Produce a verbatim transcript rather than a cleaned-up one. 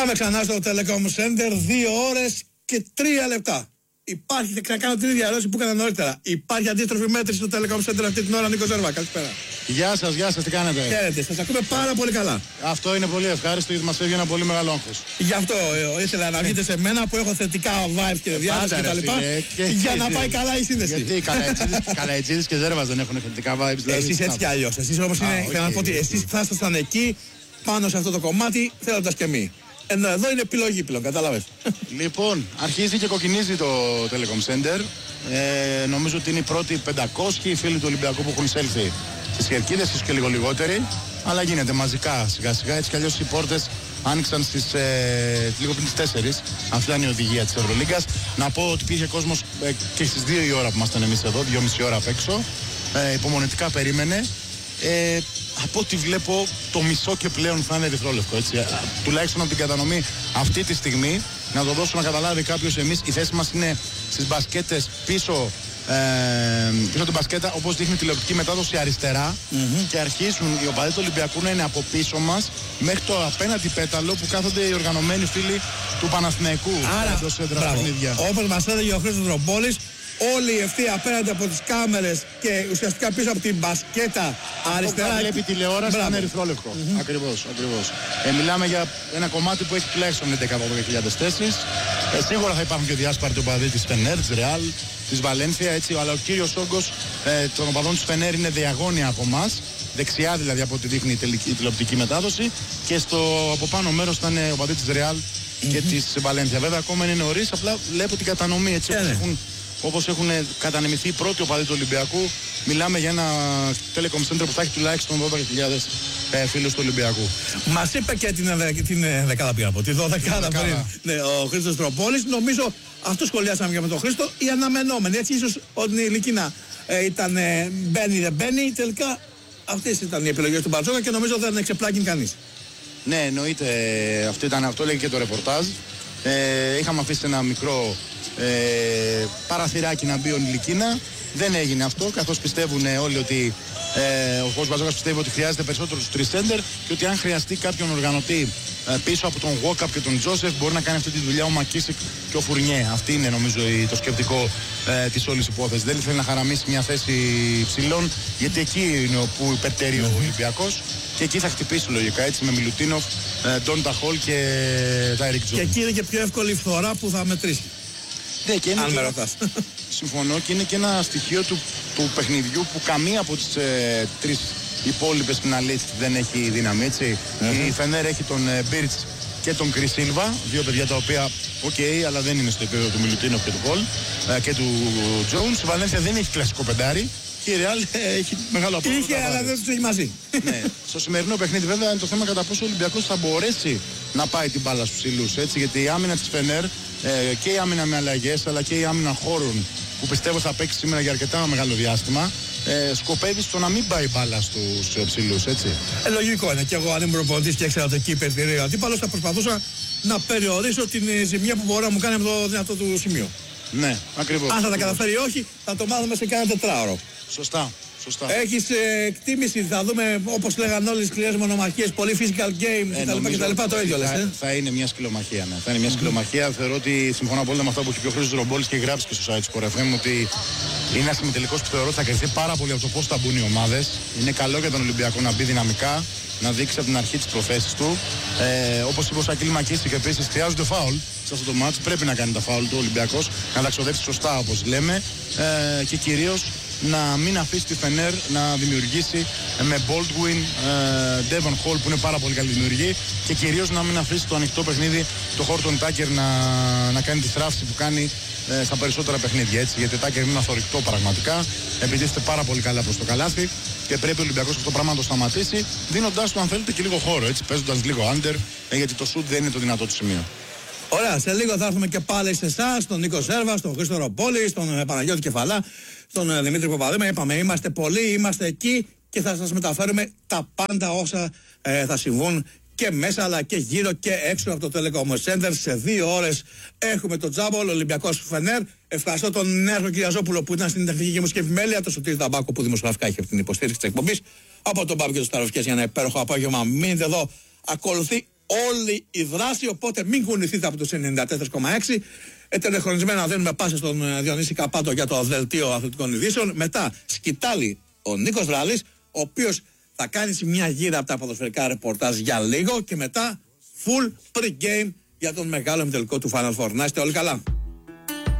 Πάμε ξανά στο Telecom Center, δύο ώρες και τρία λεπτά. Υπάρχει, θα κάνω την ίδια ερώτηση που έκανα νωρίτερα. Υπάρχει αντίστροφη μέτρηση στο Telecom Center αυτή την ώρα, Νίκο Ζέρβα? Καλησπέρα. Γεια σας, γεια σας, τι κάνετε? Χαίρετε, σας ακούμε πάρα πολύ καλά. Αυτό είναι πολύ ευχάριστο γιατί μας φεύγει ένα πολύ μεγάλο άγχος. Γι' αυτό ε, ήθελα να βγείτε σε μένα που έχω θετικά vibes και διάθεση κτλ. Για να πάει καλά η σύνδεση. Γιατί Καλαϊτζίδης και Ζέρβας δεν έχουν θετικά vibes? Δηλαδή, εσείς έτσι κι αλλιώς. Εσείς όμως είναι, θέλω να πω ότι εσείς θα ήσασταν εκεί πάνω σε αυτό το κομμάτι θέλοντας και εμείς. Ενώ εδώ είναι επιλογή πλέον, κατάλαβες. Λοιπόν, αρχίζει και κοκκινίζει το Telecom Center. Ε, νομίζω ότι είναι οι πρώτοι πεντακόσιοι φίλοι του Ολυμπιακού που έχουν εισέλθει στις κερκίδες, ίσως και λίγο λιγότεροι. Αλλά γίνεται μαζικά σιγά σιγά. Έτσι κι αλλιώς οι πόρτες άνοιξαν στις, ε, λίγο πριν τις τέσσερις. Αυτή ήταν η οδηγία της Ευρωλίγκας. Να πω ότι υπήρχε κόσμος ε, και στις δύο η ώρα που ήμασταν εμείς εδώ, δυόμιση ώρα απ' έξω. Ε, υπομονετικά περίμενε. Ε, από ό,τι βλέπω το μισό και πλέον θα είναι ερυθρόλευκο, έτσι. Α, τουλάχιστον από την κατανομή αυτή τη στιγμή, να το δώσω να καταλάβει κάποιος, εμείς η θέση μας είναι στις μπασκέτες πίσω, ε, πίσω από την μπασκέτα, όπως δείχνει τηλεοπτική μετάδοση αριστερά, mm-hmm. και αρχίζουν οι οπαδοί του Ολυμπιακού να είναι από πίσω μας μέχρι το απέναντι πέταλο που κάθονται οι οργανωμένοι φίλοι του Παναθηναϊκού. Άρα, όπως μας έλεγε ο Χρήστος Ρομπόλης, όλοι ευθύ απέναντι από τις κάμερες και ουσιαστικά πίσω από την μπασκέτα αριστερά. Όταν βλέπει τηλεόραση θα είναι ερυθρόλευκο. Mm-hmm. Ακριβώς, ακριβώς. Ε, μιλάμε για ένα κομμάτι που έχει τουλάχιστον έντεκα με δώδεκα χιλιάδες θέσεις. Ε, σίγουρα θα υπάρχουν και διάσπαρτοι οπαδοί της Φενέρ, της Ρεάλ, της Βαλένθια, έτσι. Αλλά ο κύριος όγκος ε, των οπαδών της Φενέρ είναι διαγώνια από εμάς. Δεξιά δηλαδή από ό,τι δείχνει η, τελική, η τηλεοπτική μετάδοση. Και στο από πάνω μέρος θα είναι οπαδοί της Ρεάλ και mm-hmm. της Βαλένθια. Βέβαια ακόμα είναι νωρίς, απλά βλέπω την κατανομή έτσι. Yeah, έχουν, όπως έχουν κατανεμηθεί οι πρώτοι οπαδοί του Ολυμπιακού, μιλάμε για ένα Telecom Center που θα έχει τουλάχιστον δώδεκα χιλιάδες ε, φίλους του Ολυμπιακού. Μας είπε και την, την δεκάδα πήγα από τη δωδεκάδα πριν, ναι, ο Χρήστος Τροπόλης. Νομίζω αυτό σχολιάσαμε και με τον Χρήστο. Οι αναμενόμενοι, έτσι ίσως ότι η Λικίνα ε, ήταν ε, μπαίνει δεν μπαίνει. Τελικά αυτές ήταν οι επιλογές του Μπαρτσόκα και νομίζω δεν εξεπλάγει κανείς. Ναι, εννοείται, αυτό, ήταν, αυτό λέγει και το ρεπορτάζ. Ε, είχαμε αφήσει ένα μικρό ε, παραθυράκι να μπει ο Νιλικίνα. Δεν έγινε αυτό, καθώς πιστεύουν όλοι ότι ε, ο Κώστας Μπατζόκας πιστεύει ότι χρειάζεται περισσότερους τρεις σέντερ και ότι αν χρειαστεί κάποιον οργανωτή ε, πίσω από τον Γουόκαπ και τον Τζόσεφ μπορεί να κάνει αυτή τη δουλειά ο Μακίσικ και ο Φουρνιέ. Αυτή είναι νομίζω το σκεπτικό ε, της όλης υπόθεσης. Δεν θέλει να χαραμίσει μια θέση ψηλών, γιατί εκεί είναι όπου υπερτερεί ο Ολυμπιακός. Και εκεί θα χτυπήσει λογικά, έτσι, με Μιλουτίνοφ, Ντόντα Χολ και Τάιρικ Τζόνς. Και εκεί είναι και πιο εύκολη η φθορά που θα μετρήσει. Ναι, και είναι αν και... με ρωτάς. Συμφωνώ, και είναι και ένα στοιχείο του, του παιχνιδιού που καμία από τις ε, τρεις υπόλοιπες φιναλίστ δεν έχει δύναμη, έτσι. Mm-hmm. Η Φενέρ έχει τον ε, Μπίρτς και τον Κρις Σίλβα, δύο παιδιά τα οποία, οκ, okay, αλλά δεν είναι στο επίπεδο του Μιλουτίνοφ και του Χολ ε, και του Τζόνς. Η Βαλένθια δεν έχει κλασικό πεντάρι. Και η Ρεάλ έχει μεγάλο απόδοση. Είχε, αλλά δεν τους έχει μαζί. Ναι. Στο σημερινό παιχνίδι, βέβαια, είναι το θέμα κατά πόσο ο Ολυμπιακός θα μπορέσει να πάει την μπάλα στους ψηλούς. Γιατί η άμυνα της Φενέρ ε, και η άμυνα με αλλαγές, αλλά και η άμυνα χώρων που πιστεύω θα παίξει σήμερα για αρκετά μεγάλο διάστημα, ε, σκοπεύει στο να μην πάει μπάλα στους ψηλούς, έτσι. Ε, λογικό είναι. Και εγώ, αν ήμουν προπονητής και έξερα το εκεί υπερτηρείο αντίπαλος, θα προσπαθούσα να περιορίσω την ζημιά που μπορεί να μου κάνει από το δυνατό του σημείο. Ναι, ακριβώς. Αν θα τα καταφέρει ή όχι, θα το μάθουμε σε κάνα τετράωρο. Σωστά. Σωστά. Έχεις ε, εκτίμηση, θα δούμε όπως λέγανε όλες τις σκληρές μονομαχίες, πολύ physical game ε, κτλ. Το ίδιο λες. Θα, ε? θα είναι μια σκυλομαχία, ναι. Θα είναι μια mm-hmm. σκυλομαχία. Θεωρώ ότι συμφωνώ απόλυτα με αυτό που έχει πει ο Χρήστος Ρομπόλης και γράψει και στο site του Sport εφ εμ, ότι είναι ένα συμμετελικός που θεωρώ ότι θα κρυφτεί πάρα πολύ από το πώς θα μπουν οι ομάδες. Είναι καλό για τον Ολυμπιακό να μπει δυναμικά, να δείξει από την αρχή τις προθέσεις του. Ε, όπως είπε ο Σακίλ Μακίσικ, επίσης χρειάζονται φάουλ σε αυτό το μάτς. Πρέπει να κάνει τα φάουλ του Ολυμπιακός, να τα ξοδέψει σωστά όπως λέμε, ε, και κυρίως να μην αφήσει τη Φενέρ να δημιουργήσει με Baldwin, ε, Devon Hall που είναι πάρα πολύ καλή δημιουργή, και κυρίως να μην αφήσει το ανοιχτό παιχνίδι το Χόρτον Τάκερ να, να κάνει τη θράψη που κάνει ε, στα περισσότερα παιχνίδια, έτσι, γιατί ο Τάκερ είναι αθωρηκτό πραγματικά, επιτίθεται πάρα πολύ καλά προς το καλάθι και πρέπει ο Ολυμπιακός αυτό το πράγμα να το σταματήσει, δίνοντάς του αν θέλετε και λίγο χώρο, έτσι, παίζοντας λίγο under, ε, γιατί το shoot δεν είναι το δυνατό του σημείο. Ωραία, σε λίγο θα έρθουμε και πάλι σε εσάς, στον Νίκο Ζέρβα, στον Χρήστο Ροπόλη, στον ε, Παναγιώτη Κεφαλά, στον ε, Δημήτρη Παπαδήμα. Είπαμε, είμαστε πολλοί, είμαστε εκεί και θα σας μεταφέρουμε τα πάντα όσα ε, θα συμβούν και μέσα αλλά και γύρω και έξω από το Telecom Center. Σε δύο ώρες έχουμε το τζάμπολ, Ολυμπιακός Φενέρ. Ευχαριστώ τον Νέαρχο Κυριαζόπουλο που ήταν στην τεχνική μουσική επιμέλεια, τον Σωτήρη Ταμπάκο που δημοσιογραφικά είχε την υποστήριξη της εκπομπής, από τον Μπάμπη και τους Σταυροφικές για ένα υπέροχο απόγευμα. Μείνετε εδώ, ακολουθεί όλη η δράση. Οπότε μην κουνηθείτε από τους ενενήντα τέσσερα κόμμα έξι. Ετελεχρονισμένα δίνουμε πάσα στον Διονύση Καπάτο για το δελτίο αθλητικών ειδήσεων. Μετά σκητάλη ο Νίκος Βράλης, ο οποίος θα κάνει μια γύρα από τα ποδοσφαιρικά ρεπορτάζ για λίγο. Και μετά full pre-game για τον μεγάλο επιτελικό του Final Four. Να είστε όλοι καλά.